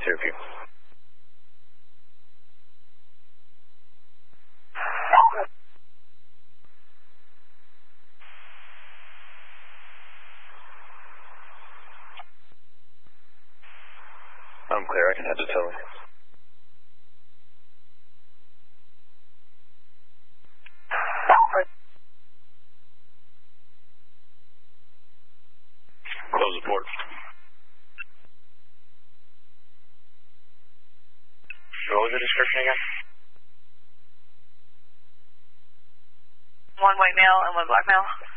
Cherokee. I'm clear. I can head to Tilly. Close the port. What was your description again? One white male and one black male.